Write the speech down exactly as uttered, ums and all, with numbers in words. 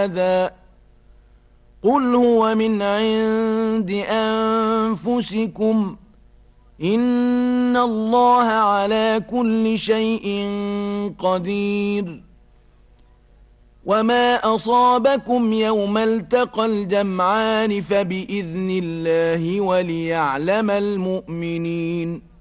هذا قل هو من عند أنفسكم إن الله على كل شيء قدير وما أصابكم يوم التقى الجمعان فبإذن الله وليعلم المؤمنين